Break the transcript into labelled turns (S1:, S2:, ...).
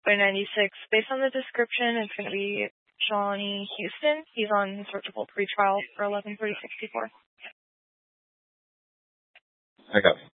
S1: by 96. Based on the description, it's going to be Johnny Houston. He's on searchable pretrial for 11/30/64.
S2: I got